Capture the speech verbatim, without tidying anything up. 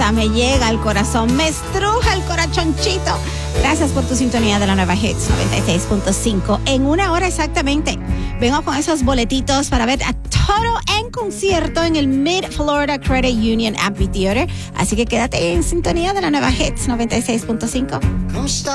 hermosa, me llega al corazón, me estruja el corazoncito. Gracias por tu sintonía de la nueva Hits noventa y seis punto cinco. En una hora exactamente, vengo con esos boletitos para ver a Toto en concierto en el Mid Florida Credit Union Amphitheater. Así que quédate en sintonía de la nueva Hits noventa y seis punto cinco.